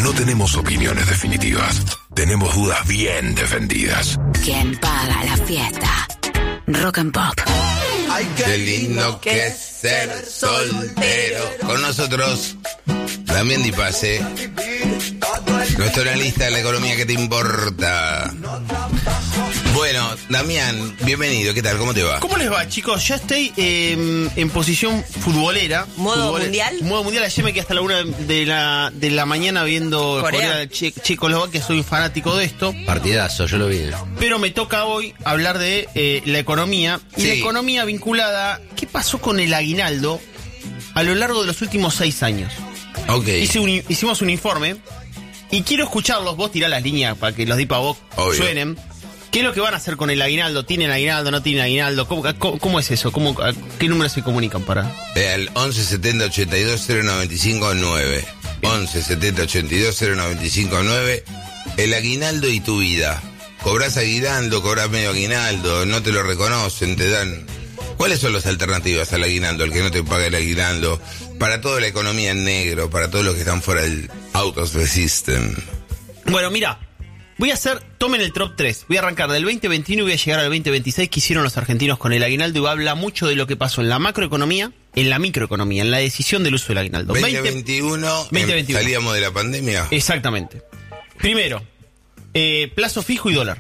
No tenemos opiniones definitivas. Tenemos dudas bien defendidas. ¿Quién paga la fiesta? Rock and Pop. Ay, qué lindo que es ser soltero. Con nosotros, Damián Di Pase, nuestro analista de la economía que te importa. Bueno, Damián, bienvenido. ¿Qué tal? ¿Cómo te va? ¿Cómo les va, chicos? Ya estoy en posición futbolera. ¿Modo mundial? Modo mundial. Ayer me quedé hasta la 1 de la mañana viendo Corea, Checoslovaquia. Soy un fanático de esto. Partidazo, yo lo vi. Pero me toca hoy hablar de la economía. Y Sí. la economía vinculada... ¿Qué pasó con el aguinaldo a lo largo de los últimos 6 años? Ok. Hicimos un informe. Y quiero escucharlos. Vos tirá las líneas para que los dipa vos Obvio. suenen. ¿Qué es lo que van a hacer con el aguinaldo? ¿Tienen aguinaldo? ¿No tienen aguinaldo? ¿Cómo es eso? ¿Qué números se comunican para...? Al 11 70 82 095 9. 11 70 82 095 9. El aguinaldo y tu vida. Cobrás aguinaldo, cobrás medio aguinaldo, no te lo reconocen, te dan... ¿Cuáles son las alternativas al aguinaldo? El que no te paga el aguinaldo. Para toda la economía en negro, para todos los que están fuera del out of the system. Bueno, mira, tomen el top 3. Voy a arrancar del 2021 y voy a llegar al 2026 que hicieron los argentinos con el aguinaldo y habla mucho de lo que pasó en la macroeconomía, en la microeconomía, en la decisión del uso del aguinaldo. 2021, 2021. Salíamos de la pandemia. Exactamente. Primero, plazo fijo y dólar.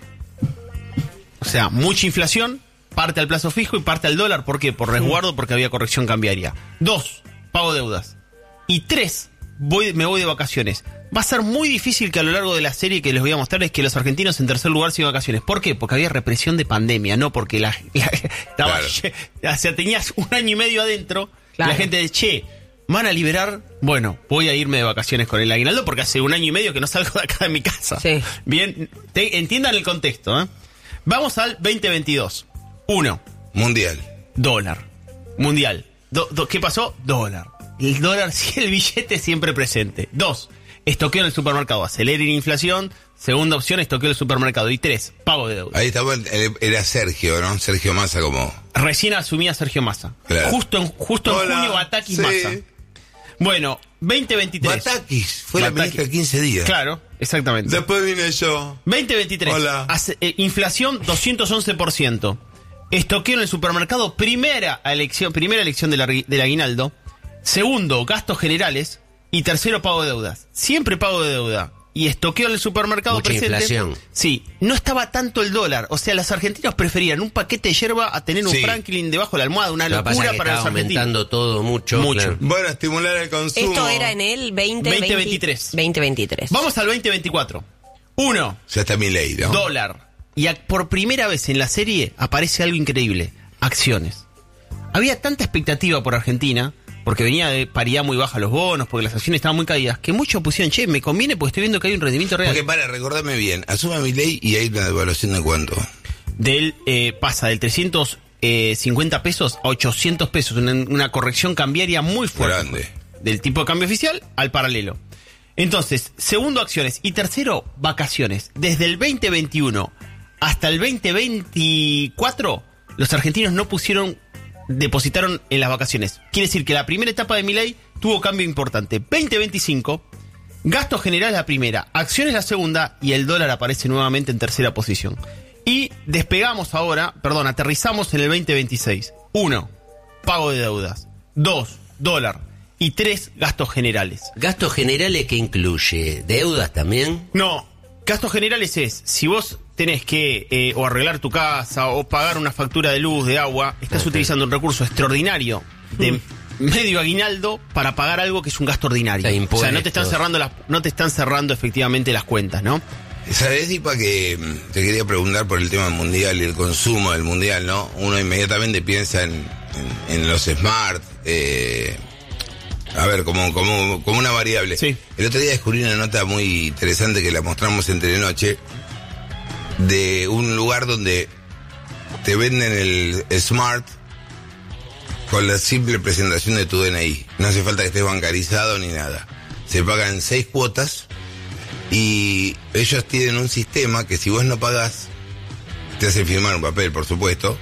O sea, mucha inflación, parte al plazo fijo y parte al dólar. ¿Por qué? Por resguardo, porque había corrección cambiaria. 2, pago deudas. Y 3, me voy de vacaciones. Va a ser muy difícil que a lo largo de la serie que les voy a mostrar es que los argentinos en tercer lugar se iban de vacaciones. ¿Por qué? Porque había represión de pandemia, no porque estaba, Claro. o sea, tenías un año y medio adentro, Claro. la gente de, van a liberar, bueno, voy a irme de vacaciones con el aguinaldo porque hace un año y medio que no salgo de acá de mi casa. Sí. Bien, entiendan el contexto, ¿eh? Vamos al 2022. 1, Mundial. dólar. Mundial. ¿Qué pasó? Dólar. El dólar, el billete siempre presente. 2, estoqueo en el supermercado. Aceleren inflación. Segunda opción, estoqueo en el supermercado. Y 3, pago de deuda. Ahí estaba, era Sergio, ¿no? Sergio Massa como... Recién asumía Sergio Massa. Claro. Justo en Hola, junio, Batakis sí. Massa. Bueno, 2023. Batakis, fue la Batakis. ministra 15 días. Claro, exactamente. Después vine yo. 2023. Hola. Inflación 211%. Estoqueo en el supermercado. Primera elección del aguinaldo. Segundo, gastos generales. Y tercero, pago de deudas. Siempre pago de deuda. Y estoqueo en el supermercado Mucha presente. inflación. Sí, no estaba tanto el dólar. O sea, los argentinos preferían un paquete de yerba a tener un Sí. Franklin debajo de la almohada. Una Lo que pasa locura es que para los está argentinos. aumentando todo mucho. Mucho. Claro. Bueno, estimular el consumo. Esto era en el 2023. 2023. Vamos al 2024. 1, Ya está mi ley, ¿no? dólar. Y por primera vez en la serie aparece algo increíble. Acciones. Había tanta expectativa por Argentina, porque venía de paridad muy baja los bonos, porque las acciones estaban muy caídas, que muchos pusieron, me conviene porque estoy viendo que hay un rendimiento real. Porque recordame bien, asuma mi ley y hay una devaluación de cuánto. Pasa del 350 pesos a 800 pesos, una corrección cambiaria muy fuerte. Grande. Del tipo de cambio oficial al paralelo. Entonces, segundo, acciones. Y tercero, vacaciones. Desde el 2021 hasta el 2024, los argentinos no depositaron en las vacaciones. Quiere decir que la primera etapa de Milei tuvo cambio importante. 2025, gastos generales la primera, acciones la segunda y el dólar aparece nuevamente en tercera posición. Y aterrizamos en el 2026. 1, pago de deudas. 2, dólar. Y 3, gastos generales. ¿Gastos generales qué incluye? ¿Deudas también? No, gastos generales es, si vos tenés que o arreglar tu casa o pagar una factura de luz, de agua, estás Ajá. utilizando un recurso extraordinario de medio aguinaldo para pagar algo que es un gasto ordinario. O sea, no te están cerrando efectivamente las cuentas, ¿no? ¿Sabés, Dipa, que te quería preguntar por el tema mundial y el consumo del mundial, ¿no? Uno inmediatamente piensa en los smart, como una variable. Sí. El otro día descubrí una nota muy interesante que la mostramos en Telenoche, de un lugar donde te venden el smart con la simple presentación de tu DNI. No hace falta que estés bancarizado ni nada. Se pagan 6 cuotas y ellos tienen un sistema que si vos no pagás, te hacen firmar un papel, por supuesto,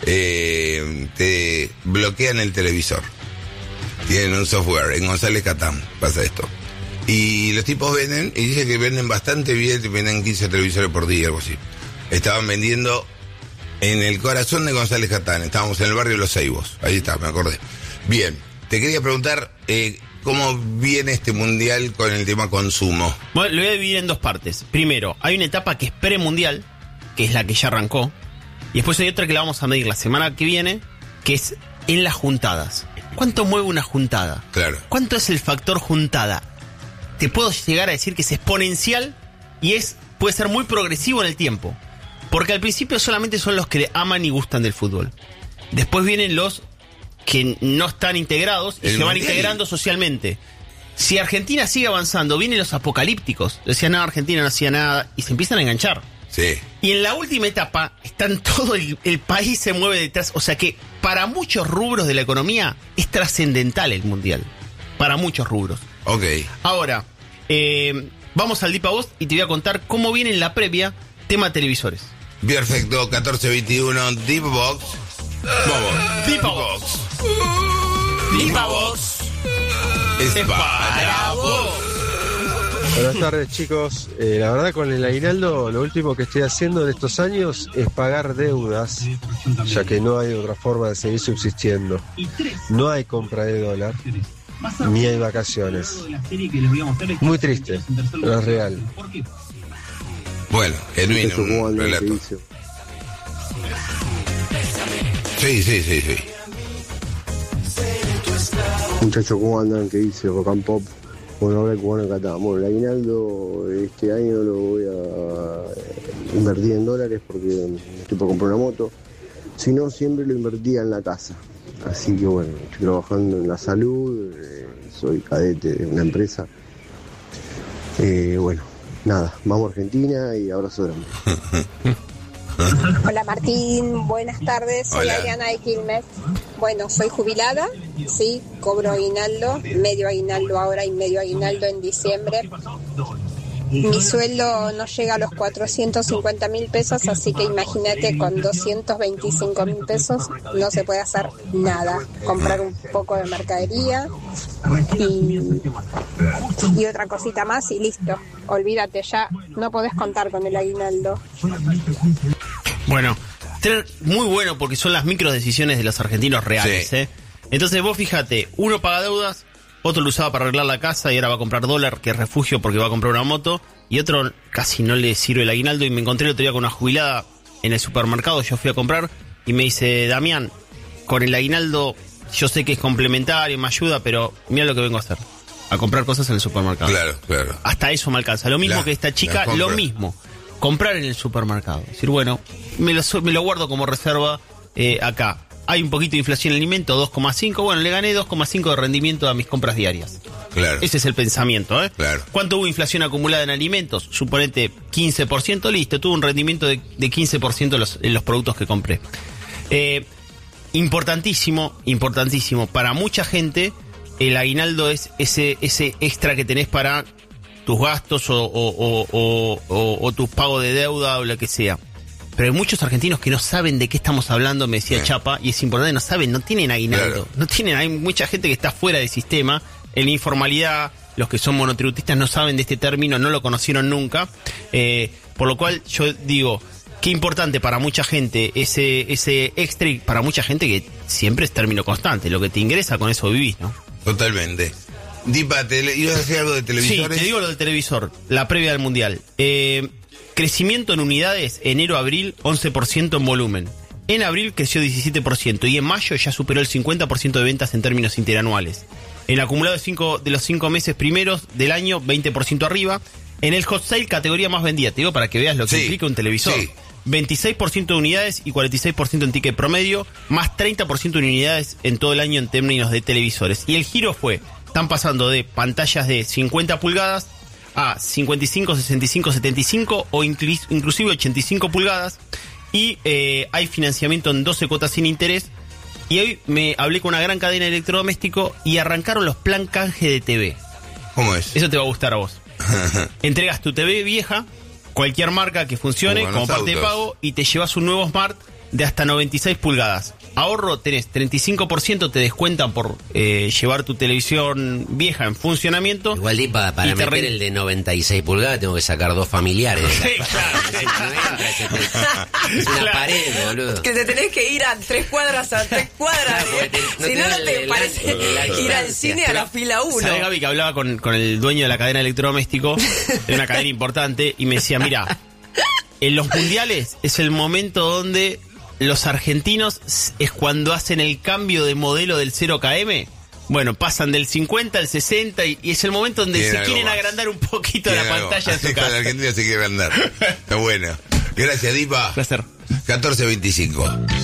te bloquean el televisor. Tienen un software, en González Catán pasa esto. Y los tipos venden, y dicen que venden bastante bien, venden 15 televisores por día, algo así. Estaban vendiendo en el corazón de González Catán, estábamos en el barrio Los Ceibos, ahí está, me acordé. Bien, te quería preguntar, ¿cómo viene este mundial con el tema consumo? Bueno, lo voy a dividir en dos partes. Primero, hay una etapa que es premundial, que es la que ya arrancó, y después hay otra que la vamos a medir la semana que viene, que es en las juntadas. ¿Cuánto mueve una juntada? Claro. ¿Cuánto es el factor juntada? Te puedo llegar a decir que es exponencial y puede ser muy progresivo en el tiempo. Porque al principio solamente son los que aman y gustan del fútbol. Después vienen los que no están integrados y se van integrando socialmente. Si Argentina sigue avanzando, vienen los apocalípticos. Decían, no, Argentina no hacía nada, y se empiezan a enganchar. Sí. Y en la última etapa, todo el país se mueve detrás. O sea que para muchos rubros de la economía es trascendental el mundial. Para muchos rubros. Ok. Ahora, vamos al Deep a Voz y te voy a contar cómo viene en la previa tema televisores. Perfecto, 1421, Deep Box. Vamos. Deep a Voz. Deep a Voz. Es para vos. Buenas tardes, chicos. La verdad, con el aguinaldo lo último que estoy haciendo en estos años es pagar deudas, ya que no hay otra forma de seguir subsistiendo. No hay compra de dólar, ni hay vacaciones. Muy triste, pero es real. Bueno, genuino, un relato. Sí. Muchachos, ¿cómo andan? ¿Qué dice Rock and Pop? Bueno, ahora el cubano acá está. Bueno, el aguinaldo este año lo voy a invertir en dólares porque estoy por comprar una moto. Si no, siempre lo invertía en la casa. Así que bueno, estoy trabajando en la salud, soy cadete de una empresa. Bueno, nada, vamos a Argentina y abrazo grande. Hola Martín, buenas tardes, soy Hola. Adriana de Quilmes. Bueno, soy jubilada, sí, cobro aguinaldo, medio aguinaldo ahora y medio aguinaldo en diciembre. Mi sueldo no llega a los 450.000 pesos, así que imagínate, con 225.000 pesos no se puede hacer nada. Comprar un poco de mercadería y otra cosita más y listo. Olvídate, ya no podés contar con el aguinaldo. Bueno, muy bueno porque son las micro decisiones de los argentinos reales, Sí. Entonces vos fíjate, uno paga deudas, otro lo usaba para arreglar la casa y ahora va a comprar dólar, que es refugio porque va a comprar una moto, y otro casi no le sirve el aguinaldo. Y me encontré el otro día con una jubilada en el supermercado, yo fui a comprar y me dice, Damián, con el aguinaldo yo sé que es complementario, me ayuda, pero mira lo que vengo a hacer, a comprar cosas en el supermercado. Claro. Hasta eso me alcanza. Lo mismo que esta chica, lo mismo. Comprar en el supermercado. Es decir, bueno, me lo guardo como reserva acá. Hay un poquito de inflación en alimento, 2,5. Bueno, le gané 2,5 de rendimiento a mis compras diarias. Claro. Ese es el pensamiento, ¿eh? Claro. ¿Cuánto hubo inflación acumulada en alimentos? Suponete 15%, listo. Tuve un rendimiento de 15% en los productos que compré. Importantísimo. Para mucha gente, el aguinaldo es ese extra que tenés para tus gastos o tus pagos de deuda o lo que sea. Pero hay muchos argentinos que no saben de qué estamos hablando, me decía Chapa, y es importante, no saben, no tienen aguinaldo. Claro. Hay mucha gente que está fuera del sistema, en la informalidad, los que son monotributistas no saben de este término, no lo conocieron nunca. Por lo cual yo digo, qué importante para mucha gente ese extra, y para mucha gente que siempre es término constante, lo que te ingresa con eso vivís, ¿no? Totalmente. Dipa, ¿ibas a decir algo de televisores? Sí, te digo lo del televisor, la previa del Mundial. Crecimiento en unidades, enero-abril, 11% en volumen. En abril creció 17% y en mayo ya superó el 50% de ventas en términos interanuales. En acumulado de los 5 meses primeros del año, 20% arriba. En el hot sale, categoría más vendida, te digo para que veas lo que implica un televisor. Sí. 26% de unidades y 46% en ticket promedio, más 30% de unidades en todo el año en términos de televisores. Y el giro están pasando de pantallas de 50 pulgadas a 55, 65, 75 o inclusive 85 pulgadas. Y hay financiamiento en 12 cuotas sin interés. Y hoy me hablé con una gran cadena de electrodoméstico y arrancaron los plan canje de TV. ¿Cómo es? Eso te va a gustar a vos. Entregas tu TV vieja, cualquier marca que funcione, como parte de pago, y te llevas un nuevo Smart de hasta 96 pulgadas. Ahorro tenés 35%, te descuentan por llevar tu televisión vieja en funcionamiento. Igual para meter el de 96 pulgadas tengo que sacar 2 familiares. Sí, claro. Es una pared, boludo. Que te tenés que ir a 3 cuadras si no, no te parece ir al cine a la fila 1. ¿Sabés, Gaby, que hablaba con el dueño de la cadena de electrodomésticos, de una cadena importante, y me decía, mira, en los mundiales es el momento donde los argentinos es cuando hacen el cambio de modelo del 0KM. Bueno, pasan del 50 al 60 y es el momento donde se quieren agrandar un poquito la pantalla de su casa. La Argentina se quiere agrandar. Está bueno. Gracias, Dipa. Placer. 14:25.